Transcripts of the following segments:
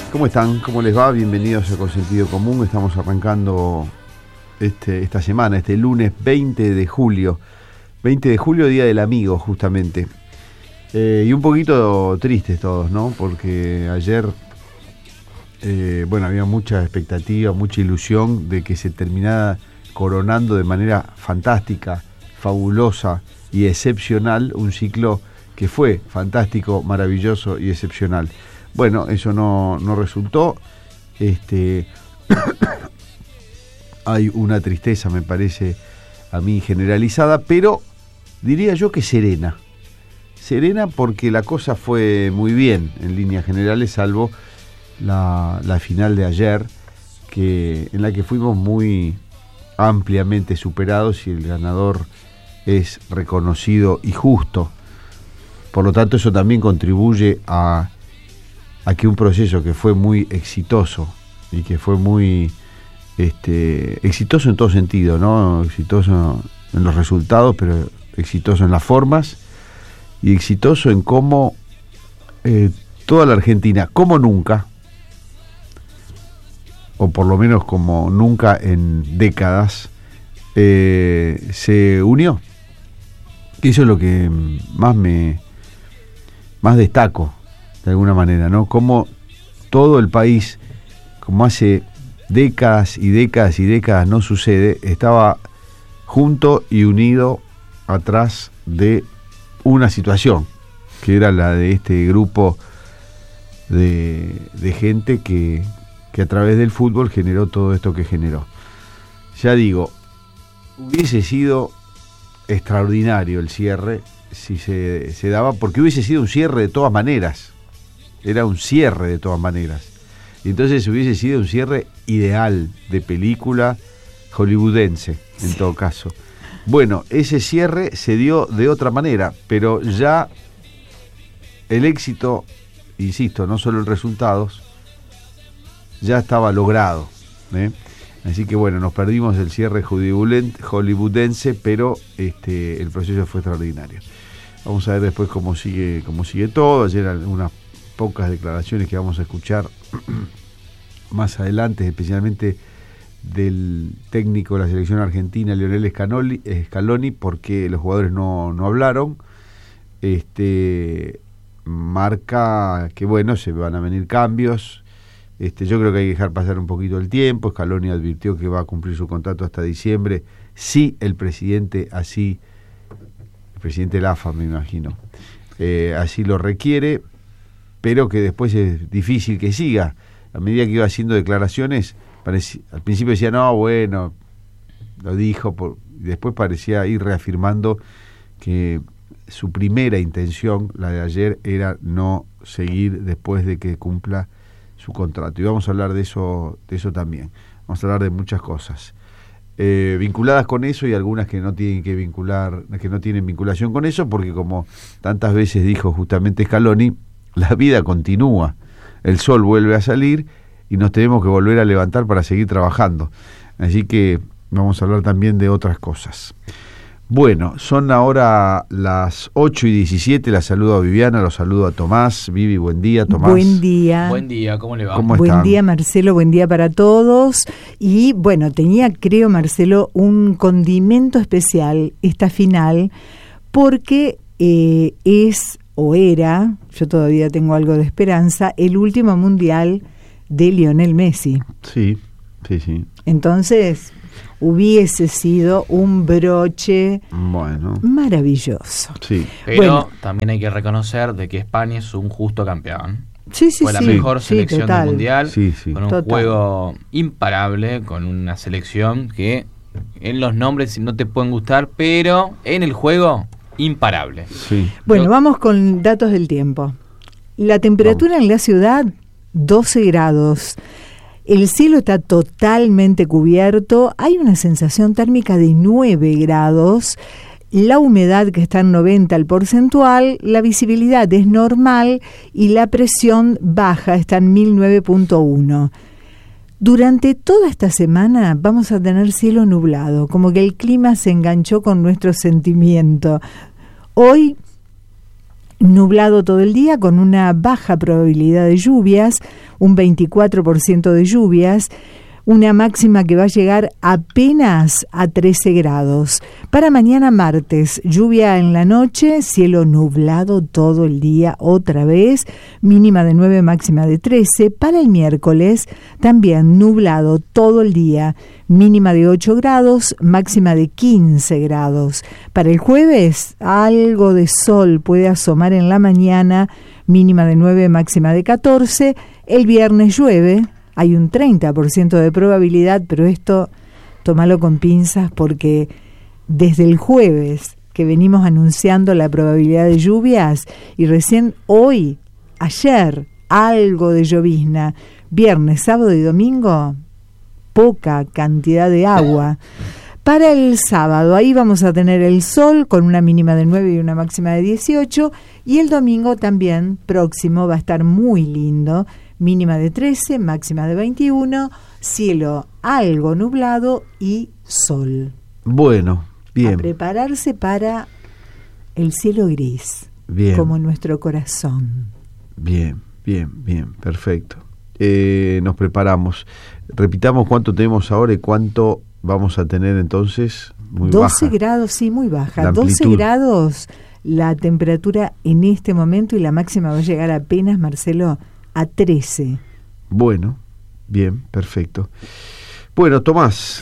¿Cómo están? ¿Cómo les va? Bienvenidos a Con Sentido Común. Estamos arrancando esta semana, este lunes 20 de julio. 20 de julio, Día del Amigo, justamente. Y un poquito tristes todos, ¿no? Porque ayer, había mucha expectativa, mucha ilusión de que se terminara coronando de manera fantástica, fabulosa y excepcional un ciclo que fue fantástico, maravilloso y excepcional. Bueno, eso no resultó. Hay una tristeza, me parece a mí, generalizada, pero diría yo que serena. Serena porque la cosa fue muy bien en líneas generales, salvo la final de ayer, en la que fuimos muy ampliamente superados y el ganador es reconocido y justo. Por lo tanto, eso también contribuye a que un proceso que fue muy exitoso y que fue muy exitoso en todo sentido, ¿no? Exitoso en los resultados, pero exitoso en las formas y exitoso en cómo toda la Argentina, como nunca, o por lo menos como nunca en décadas, se unió. Y eso es lo que más destaco, de alguna manera, ¿no? Como todo el país, como hace décadas y décadas y décadas no sucede, estaba junto y unido atrás de una situación, que era la de este grupo de gente que a través del fútbol generó todo esto que generó. Ya digo, hubiese sido extraordinario el cierre si se daba, porque hubiese sido un cierre de todas maneras. Era un cierre de todas maneras. Y entonces hubiese sido un cierre ideal de película hollywoodense, en todo caso. Bueno, ese cierre se dio de otra manera, pero ya el éxito, insisto, no solo el resultados, ya estaba logrado, ¿eh? Así que bueno, nos perdimos el cierre hollywoodense, pero el proceso fue extraordinario. Vamos a ver después cómo sigue todo. Ayer algunas pocas declaraciones que vamos a escuchar más adelante, especialmente del técnico de la selección argentina, Lionel Scaloni, porque los jugadores no hablaron. Marca que bueno, se van a venir cambios. Yo creo que hay que dejar pasar un poquito el tiempo. Scaloni advirtió que va a cumplir su contrato hasta diciembre, si el presidente así, el presidente del AFA, me imagino, así lo requiere, pero que después es difícil que siga. A medida que iba haciendo declaraciones, al principio decía, no, bueno, lo dijo, y después parecía ir reafirmando que su primera intención, la de ayer, era no seguir después de que cumpla su contrato. Y vamos a hablar de eso también. Vamos a hablar de muchas cosas vinculadas con eso y algunas que no tienen que no tienen vinculación con eso, porque como tantas veces dijo justamente Scaloni, la vida continúa, el sol vuelve a salir y nos tenemos que volver a levantar para seguir trabajando. Así que vamos a hablar también de otras cosas. Bueno, son ahora las 8:17, la saludo a Viviana, los saludo a Tomás. Vivi, buen día, Tomás. Buen día. Buen día, ¿cómo le va? ¿Cómo buen están? Día, Marcelo, buen día para todos. Y bueno, tenía, creo, Marcelo, un condimento especial esta final, porque era, yo todavía tengo algo de esperanza, el último mundial de Lionel Messi. Sí. Entonces hubiese sido un broche maravilloso. Sí. Pero también hay que reconocer de que España es un justo campeón. Sí, Fue la mejor selección total. del mundial, con un total. juego imparable, con una selección que en los nombres no te pueden gustar, pero en el juego imparable. Sí. Bueno, vamos con datos del tiempo. La temperatura en la ciudad, 12 grados. El cielo está totalmente cubierto, hay una sensación térmica de 9 grados, la humedad que está en 90 el porcentual, la visibilidad es normal y la presión baja, está en 1009.1. Durante toda esta semana vamos a tener cielo nublado, como que el clima se enganchó con nuestro sentimiento. Hoy nublado todo el día con una baja probabilidad de lluvias, un 24% de lluvias, una máxima que va a llegar apenas a 13 grados. Para mañana martes, lluvia en la noche, cielo nublado todo el día otra vez, mínima de 9, máxima de 13. Para el miércoles, también nublado todo el día, mínima de 8 grados, máxima de 15 grados. Para el jueves, algo de sol puede asomar en la mañana, mínima de 9, máxima de 14. El viernes llueve. Hay un 30% de probabilidad, pero esto tómalo con pinzas porque desde el jueves que venimos anunciando la probabilidad de lluvias y recién hoy, ayer, algo de llovizna, viernes, sábado y domingo, poca cantidad de agua. Para el sábado, ahí vamos a tener el sol con una mínima de 9 y una máxima de 18, y el domingo también próximo va a estar muy lindo, mínima de 13, máxima de 21, cielo algo nublado y sol. Bueno, bien. A prepararse para el cielo gris, bien, como nuestro corazón. Bien, perfecto. Nos preparamos. Repitamos cuánto tenemos ahora y cuánto vamos a tener entonces. Muy 12 baja. grados, sí, muy baja. 12 grados la temperatura en este momento y la máxima va a llegar apenas, Marcelo, a 13. Bueno, bien, perfecto. Bueno, Tomás,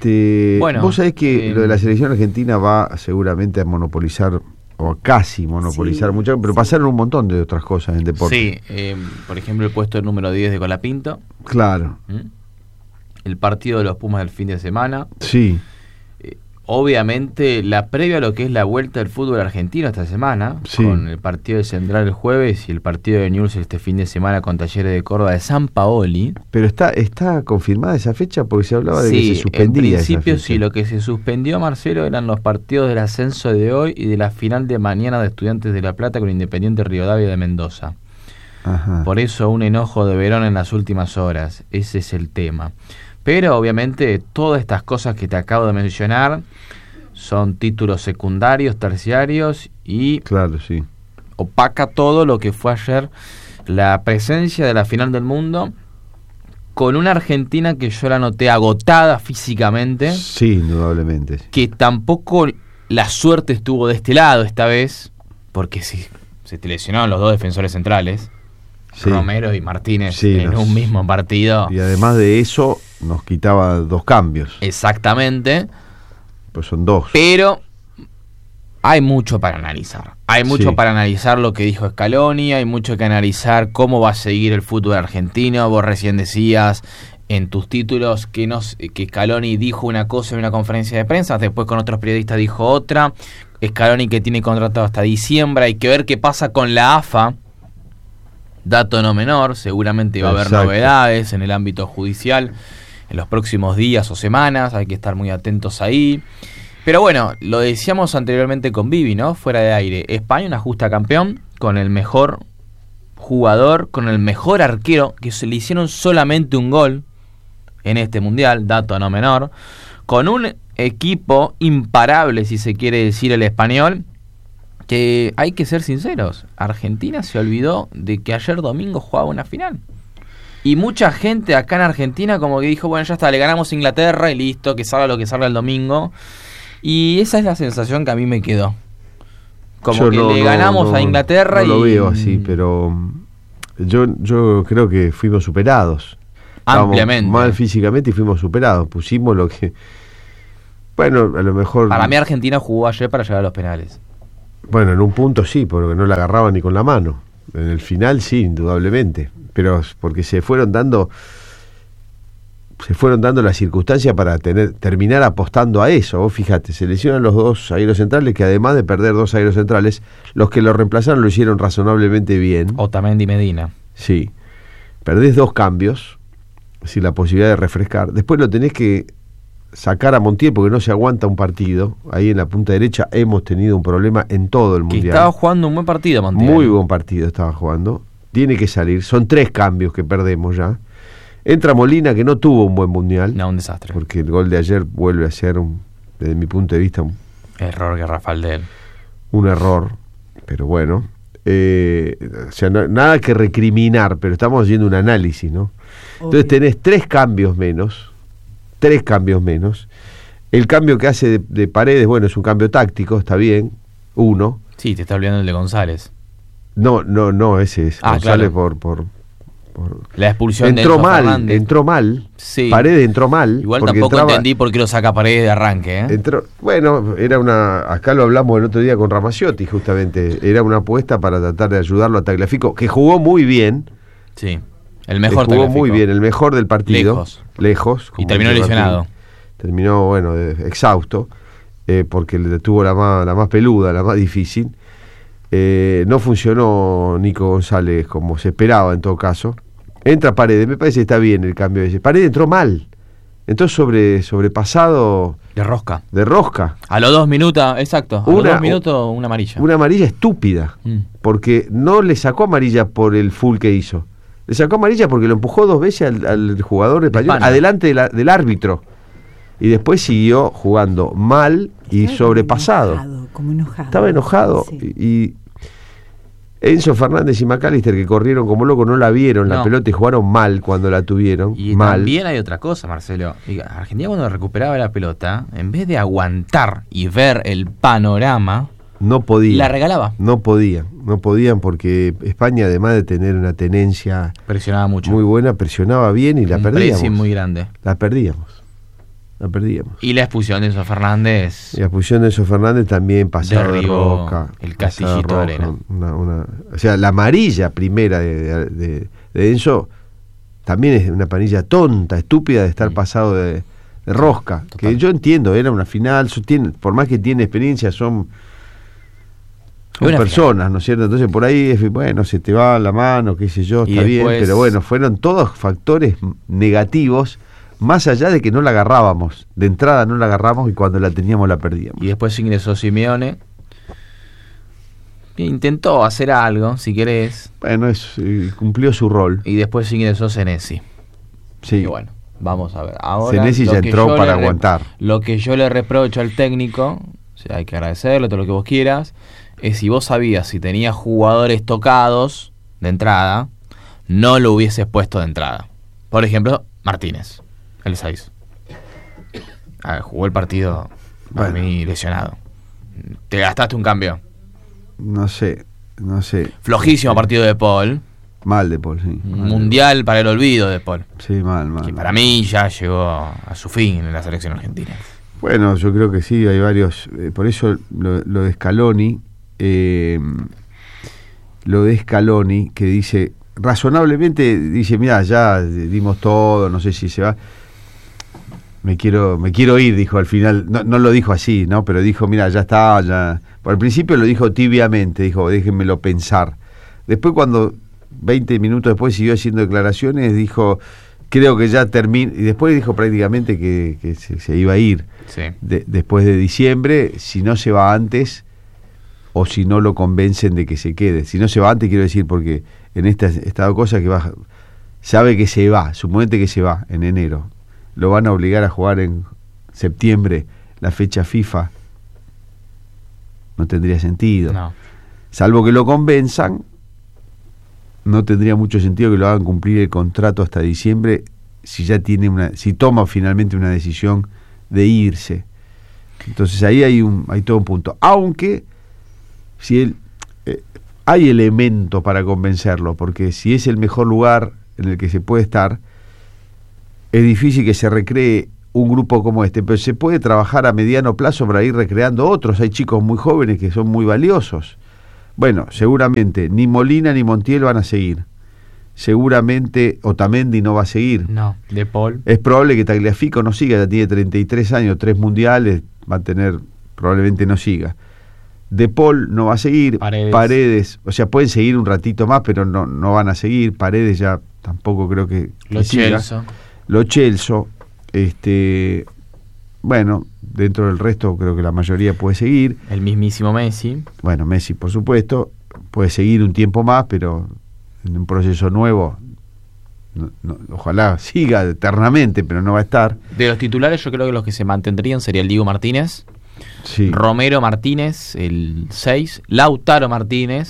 vos sabés que lo de la selección argentina va seguramente a monopolizar, o a casi monopolizar, sí, mucho, pero sí, pasaron un montón de otras cosas en deporte. Sí, por ejemplo el puesto número 10 de Colapinto. Claro. El partido de los Pumas del fin de semana. Sí. Obviamente la previa a lo que es la vuelta del fútbol argentino esta semana, sí, con el partido de Central el jueves y el partido de Newell's este fin de semana con Talleres de Córdoba de San Paoli. Pero está confirmada esa fecha porque se hablaba de sí, que se suspendía. En principio esa fecha. sí, lo que se suspendió, Marcelo, eran los partidos del ascenso de hoy y de la final de mañana de Estudiantes de La Plata con Independiente Rivadavia de Mendoza. Ajá. Por eso un enojo de Verón en las últimas horas, ese es el tema. Pero obviamente todas estas cosas que te acabo de mencionar son títulos secundarios, terciarios y claro, sí, opaca todo lo que fue ayer la presencia de la final del mundo con una Argentina que yo la noté agotada físicamente. Sí, indudablemente. Que tampoco la suerte estuvo de este lado esta vez, porque se te lesionaron los dos defensores centrales, sí, Romero y Martínez, sí, en un mismo partido. Y además de eso, nos quitaba 2 cambios. Exactamente. Pues son 2. Pero hay mucho para analizar. Hay mucho para analizar lo que dijo Scaloni, hay mucho que analizar cómo va a seguir el fútbol argentino. Vos recién decías en tus títulos que Scaloni dijo una cosa en una conferencia de prensa, después con otros periodistas dijo otra. Scaloni que tiene contratado hasta diciembre, hay que ver qué pasa con la AFA. Dato no menor, seguramente va a haber novedades en el ámbito judicial en los próximos días o semanas, hay que estar muy atentos ahí. Pero bueno, lo decíamos anteriormente con Vivi, ¿no? Fuera de aire. España, una justa campeón, con el mejor jugador, con el mejor arquero, que se le hicieron solamente un gol en este mundial, dato no menor, con un equipo imparable, si se quiere decir el español, que hay que ser sinceros, Argentina se olvidó de que ayer domingo jugaba una final. Y mucha gente acá en Argentina como que dijo, bueno, ya está, le ganamos a Inglaterra y listo, que salga lo que salga el domingo. Y esa es la sensación que a mí me quedó. Como que le ganamos a Inglaterra y... No lo veo así, pero yo creo que fuimos superados. Ampliamente. Estábamos mal físicamente y fuimos superados. Pusimos lo que... Bueno, a lo mejor... Para mí Argentina jugó ayer para llegar a los penales. Bueno, en un punto sí, porque no la agarraban ni con la mano. En el final sí, indudablemente. Pero porque se fueron dando las circunstancias para terminar apostando a eso. Vos fíjate, se lesionan los 2 zagueros centrales, que además de perder 2 zagueros centrales, los que lo reemplazaron lo hicieron razonablemente bien. Otamendi y Medina. Sí. Perdés 2 cambios, sin la posibilidad de refrescar. Después lo tenés que sacar a Montiel porque no se aguanta un partido. Ahí en la punta derecha hemos tenido un problema en todo el mundial. Que estaba jugando un buen partido, Montiel. Muy buen partido estaba jugando. Tiene que salir. Son 3 cambios que perdemos ya. Entra Molina, que no tuvo un buen mundial. No, un desastre. Porque el gol de ayer vuelve a ser, desde mi punto de vista, error garrafal de él. Un error. Pero bueno. O sea, nada que recriminar, pero estamos haciendo un análisis, ¿no? Entonces tenés 3 cambios menos. El cambio que hace de Paredes, bueno, es un cambio táctico, está bien, 1. Sí, te está olvidando el de González. No, ese es González, claro. por la expulsión de entró Enzo mal, Fernández. entró mal. Sí. Paredes entró mal. Igual tampoco entendí por qué lo saca Paredes de arranque, ¿eh? Bueno, acá lo hablamos el otro día con Ramaciotti, justamente. Era una apuesta para tratar de ayudarlo a Tagliafico, que jugó muy bien. Sí, el mejor jugó Tagliafico. muy bien, el mejor del partido. Lejos. Y terminó lesionado. Terminó, bueno, exhausto, porque le tuvo la más peluda, la más difícil. No funcionó Nico González como se esperaba en todo caso. Entra Paredes, me parece que está bien el cambio ese. Paredes entró mal. Entró sobrepasado. De rosca. A los 2 minutos, exacto. A los 2 minutos, una amarilla. Una amarilla estúpida. Porque no le sacó amarilla por el full que hizo. Le sacó amarilla porque lo empujó 2 veces al jugador español adelante del árbitro. Y después siguió jugando mal y sobrepasado. Estaba enojado. Sí. Y Enzo Fernández y McAllister, que corrieron como locos, no la vieron la pelota y jugaron mal cuando la tuvieron. Y también hay otra cosa, Marcelo. Argentina, cuando recuperaba la pelota, en vez de aguantar y ver el panorama, no podía. La regalaba. No podían porque España, además de tener una tenencia presionaba mucho, muy buena, presionaba bien y la perdíamos. Un muy grande. La perdíamos. Y la expulsión de Enzo Fernández. Y la expulsión de Enzo Fernández también pasado de rosca. El castillito de arena. O sea, la amarilla primera de Enzo también es una amarilla tonta, estúpida de estar pasado de rosca. Total. Que yo entiendo, era una final, por más que tiene experiencia, son personas, final, ¿no es cierto? Entonces por ahí, bueno, se te va la mano, qué sé yo, está bien, pero bueno, fueron todos factores negativos. Más allá de que no la agarrábamos, de entrada no la agarramos y cuando la teníamos la perdíamos. Y después ingresó Simeone, intentó hacer algo, si querés. Bueno, cumplió su rol. Y después ingresó Senesi. Sí. Y bueno, vamos a ver. Ahora, Senesi ya entró para aguantar. Lo que yo le reprocho al técnico, o sea, hay que agradecerle todo lo que vos quieras, es si vos sabías si tenías jugadores tocados de entrada, no lo hubieses puesto de entrada. Por ejemplo, Martínez. El 6. Jugó el partido para mí lesionado. ¿Te gastaste un cambio? No sé. Flojísimo partido de Paul. Mal de Paul, sí. Mundial para el olvido de Paul. Sí, mal. Que para mí ya llegó a su fin en la selección argentina. Bueno, yo creo que sí, hay varios. Por eso lo de Scaloni, que dice, razonablemente, dice, mira, ya dimos todo, no sé si se va. Me quiero ir, dijo al final. No lo dijo así, ¿no? Pero dijo, mira, ya está, ya. Por el principio lo dijo tibiamente, dijo, déjenmelo pensar. Después, cuando 20 minutos después siguió haciendo declaraciones, dijo, creo que ya termina. Y después dijo prácticamente que se iba a ir. Sí. Después de diciembre, si no se va antes, o si no lo convencen de que se quede. Si no se va antes, quiero decir, porque en esta cosa que va, sabe que se va, suponete que se va en enero. Lo van a obligar a jugar en septiembre, la fecha FIFA. No tendría sentido. No. Salvo que lo convenzan, no tendría mucho sentido que lo hagan cumplir el contrato hasta diciembre si toma finalmente una decisión de irse. Entonces ahí hay todo un punto. Aunque si hay elemento para convencerlo, porque si es el mejor lugar en el que se puede estar, es difícil que se recree un grupo como este, pero se puede trabajar a mediano plazo para ir recreando otros. Hay chicos muy jóvenes que son muy valiosos. Bueno, seguramente ni Molina ni Montiel van a seguir. Seguramente Otamendi no va a seguir. No, De Paul. Es probable que Tagliafico no siga, ya tiene 33 años, 3 mundiales, probablemente no siga. De Paul no va a seguir. Paredes, o sea, pueden seguir un ratito más, pero no van a seguir. Paredes ya tampoco creo que siga. Lo Celso, bueno, dentro del resto creo que la mayoría puede seguir. El mismísimo Messi. Bueno, Messi por supuesto, puede seguir un tiempo más, pero en un proceso nuevo, ojalá siga eternamente, pero no va a estar. De los titulares yo creo que los que se mantendrían sería el Diego Martínez, sí. Romero Martínez, el 6, Lautaro Martínez,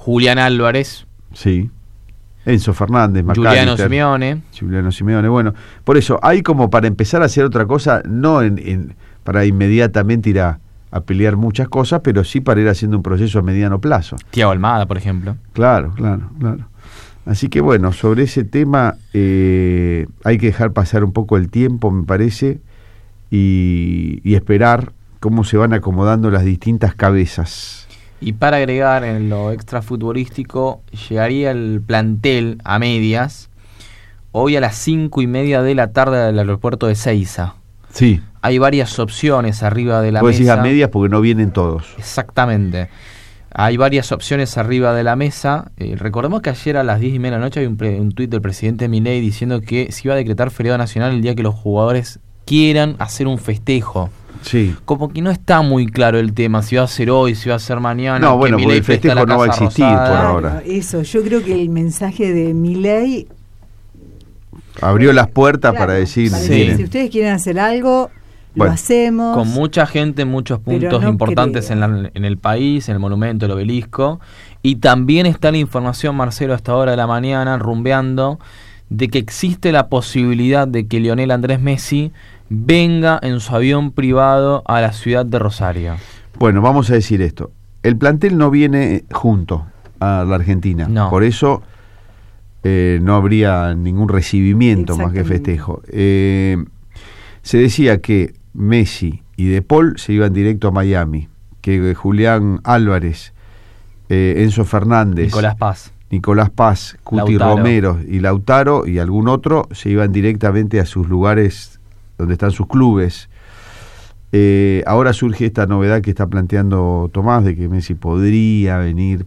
Julián Álvarez. Sí. Enzo Fernández, Juliano Simeone. Bueno, por eso, hay como para empezar a hacer otra cosa, no para inmediatamente ir a pelear muchas cosas, pero sí para ir haciendo un proceso a mediano plazo. Thiago Almada, por ejemplo. Claro. Así que bueno, sobre ese tema hay que dejar pasar un poco el tiempo, me parece, y esperar cómo se van acomodando las distintas cabezas. Y para agregar en lo extrafutbolístico, llegaría el plantel a medias hoy a las 5:30 de la tarde del aeropuerto de Ezeiza. Sí. Hay varias opciones arriba de la Vos mesa. decís a medias porque no vienen todos. Exactamente. Hay varias opciones arriba de la mesa. Recordemos que ayer a las 10:30 de la noche había un tuit del presidente Milei diciendo que se iba a decretar feriado nacional el día que los jugadores quieran hacer un festejo. Sí. Como que no está muy claro el tema, si va a ser hoy, si va a ser mañana. No, bueno, porque el festejo no va a existir por ahora. Eso, yo creo que el mensaje de Milei abrió las puertas para decir, si ustedes quieren hacer algo, lo hacemos. Con mucha gente, muchos puntos importantes en el país, en el monumento, el obelisco. Y también está la información, Marcelo, a esta hora de la mañana, rumbeando, de que existe la posibilidad de que Lionel Andrés Messi venga en su avión privado a la ciudad de Rosario. Bueno, vamos a decir esto. El plantel no viene junto a la Argentina. No. Por eso no habría ningún recibimiento más que festejo. Se decía que Messi y De Paul se iban directo a Miami, que Julián Álvarez, Enzo Fernández, Nicolás Paz, Cuti Lautaro. Romero y Lautaro y algún otro se iban directamente a sus lugares donde están sus clubes. Ahora surge esta novedad que está planteando Tomás, de que Messi podría venir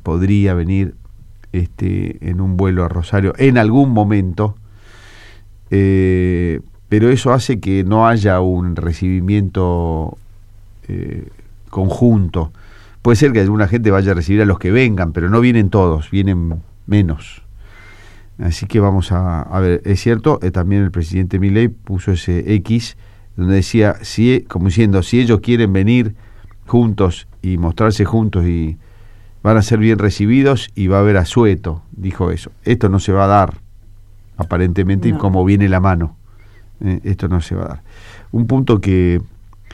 en un vuelo a Rosario en algún momento, pero eso hace que no haya un recibimiento conjunto. Puede ser que alguna gente vaya a recibir a los que vengan, pero no vienen todos, vienen menos. Así que vamos a ver, es cierto, también el presidente Milei puso ese X donde decía, como diciendo, si ellos quieren venir juntos y mostrarse juntos y van a ser bien recibidos y va a haber asueto, dijo eso. Esto no se va a dar, aparentemente, como viene la mano. Esto no se va a dar. Un punto que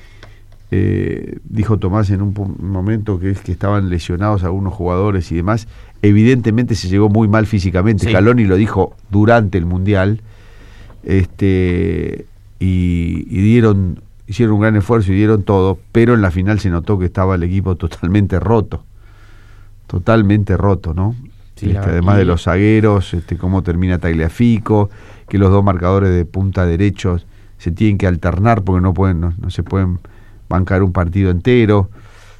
dijo Tomás en un momento, que es que estaban lesionados algunos jugadores y demás. Evidentemente se llegó muy mal físicamente. Sí. Scaloni lo dijo durante el Mundial, y hicieron un gran esfuerzo y dieron todo, pero en la final se notó que estaba el equipo totalmente roto, ¿no? Sí, además de los zagueros, cómo termina Tagliafico, que los dos marcadores de punta derechos se tienen que alternar porque no se pueden bancar un partido entero.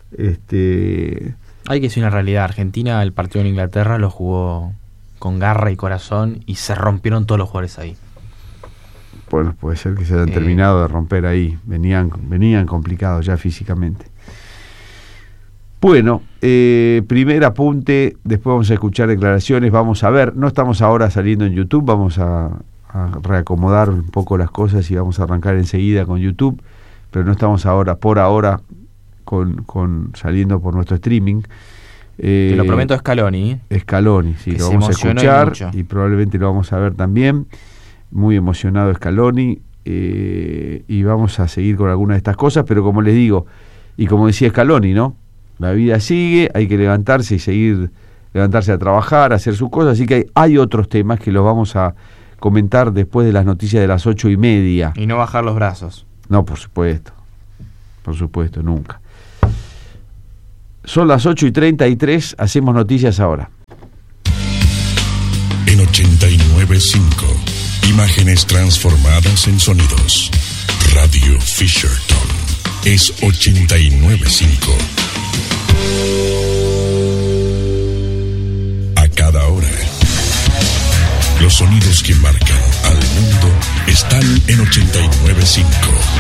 Hay que decir una realidad. Argentina, el partido en Inglaterra lo jugó con garra y corazón y se rompieron todos los jugadores ahí. Bueno, puede ser que se hayan terminado de romper ahí. Venían complicados ya físicamente. Bueno, primer apunte, después vamos a escuchar declaraciones, vamos a ver, no estamos ahora saliendo en YouTube, vamos a reacomodar un poco las cosas y vamos a arrancar enseguida con YouTube, pero no estamos por ahora con saliendo por nuestro streaming. Te lo prometo, Scaloni. Scaloni, sí, lo vamos a escuchar y probablemente lo vamos a ver también. Muy emocionado Scaloni, y vamos a seguir con algunas de estas cosas, pero como les digo, y como decía Scaloni, ¿no? La vida sigue, hay que levantarse y levantarse a trabajar, a hacer sus cosas, así que hay otros temas que los vamos a comentar después de las noticias de las 8:30. Y no bajar los brazos. No, por supuesto, nunca. Son las 8:33, hacemos noticias ahora. En 89.5, imágenes transformadas en sonidos. Radio Fisherton es 89.5. A cada hora, los sonidos que marcan al mundo están en 89.5.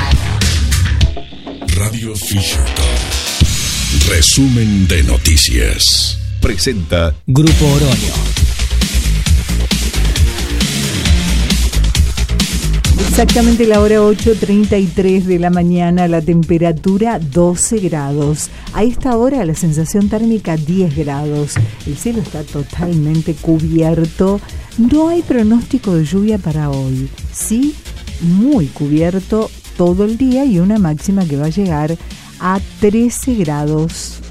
Radio Fisherton. Resumen de noticias. Presenta Grupo Oroño. Exactamente la hora 8:33 de la mañana, la temperatura 12 grados. A esta hora la sensación térmica 10 grados. El cielo está totalmente cubierto. No hay pronóstico de lluvia para hoy. Sí, muy cubierto todo el día y una máxima que va a llegar a 13 grados.